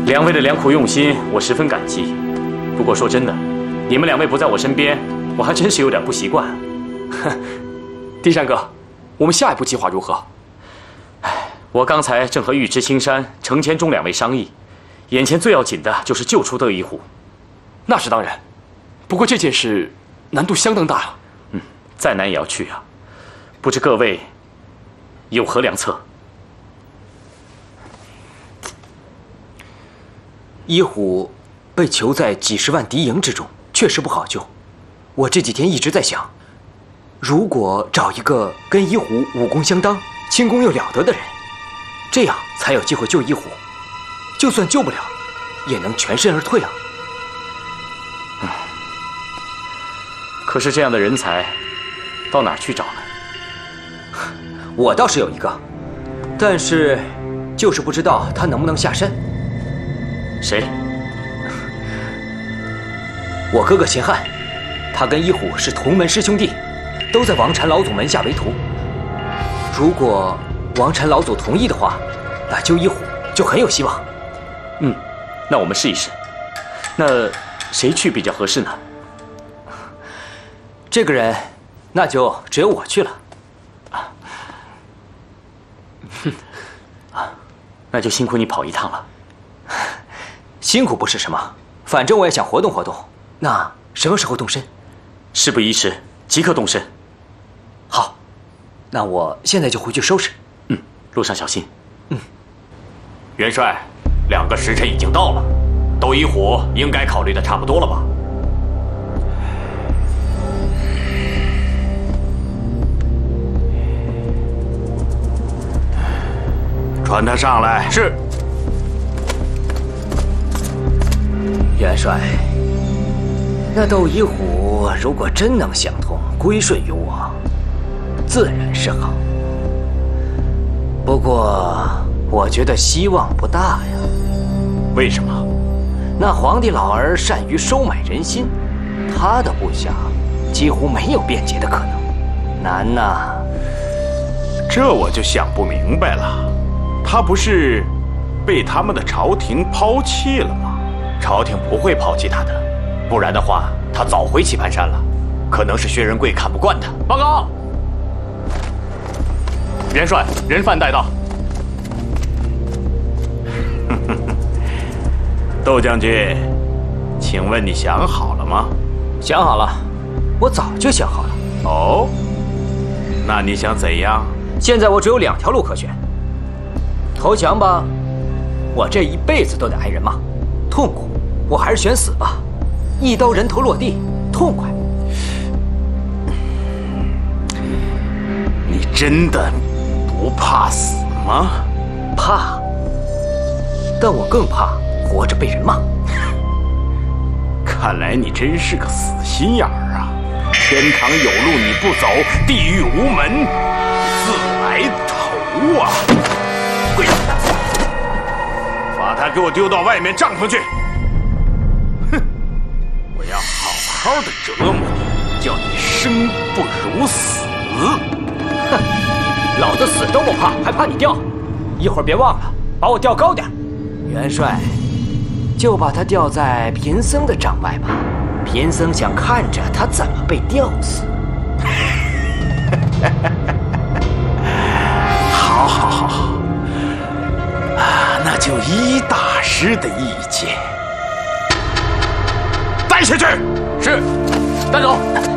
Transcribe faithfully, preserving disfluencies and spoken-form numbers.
两位的良苦用心，我十分感激。不过说真的，你们两位不在我身边，我还真是有点不习惯。 哼，丁山哥，我们下一步计划如何？ 唉，我刚才正和玉池青山、程千中两位商议，眼前最要紧的就是救出窦一虎。 那是当然，不过这件事难度相当大啊。 嗯，再难也要去啊。不知各位有何良策？ 一虎被囚在几十万敌营之中，确实不好救。我这几天一直在想，如果找一个跟一虎武功相当、轻功又了得的人，这样才有机会救一虎。就算救不了，也能全身而退啊。 嗯，可是这样的人才，到哪儿去找呢？ 我倒是有一个，但是就是不知道他能不能下山。 谁？ 我哥哥秦汉，他跟一虎是同门师兄弟，都在王禅老祖门下为徒。如果王禅老祖同意的话，那救一虎就很有希望。 嗯，那我们试一试。那谁去比较合适呢？ 这个人，那就只有我去了。 啊，哼，啊，那就辛苦你跑一趟了。 辛苦不是什么，反正我也想活动活动。那什么时候动身？ 事不宜迟，即刻动身。 好，那我现在就回去收拾。 嗯，路上小心。 嗯。 元帅，两个时辰已经到了，窦一虎应该考虑的差不多了吧？ 传他上来。 是。 元帅，那窦一虎如果真能想通，归顺于我，自然是好。不过，我觉得希望不大呀。 为什么？ 那皇帝老儿善于收买人心，他的部下几乎没有便捷的可能，难呐。 这我就想不明白了，他不是被他们的朝廷抛弃了吗？ 朝廷不会抛弃他的，不然的话，他早回棋盘山了。可能是薛仁贵看不惯他。报告，元帅，人犯带到。 窦将军，请问你想好了吗？ 想好了，我早就想好了。 哦，那你想怎样？ 现在我只有两条路可选：投降吧，我这一辈子都得挨人骂；痛苦，我还是选死吧，一刀人头落地，痛快。 你真的不怕死吗？ 怕，但我更怕活着被人骂。 看来你真是个死心眼儿啊！天堂有路你不走，地狱无门自来投啊！跪下，把他给我丢到外面帐篷去！哼，我要好好的折磨你，叫你生不如死！ 哼，老子死都不怕，还怕你掉？一会儿别忘了把我吊高点。元帅，就把他吊在贫僧的帐外吧。贫僧想看着他怎么被吊死。 好，好，好，好，啊，那就依大师的意见，带下去。 是，带走。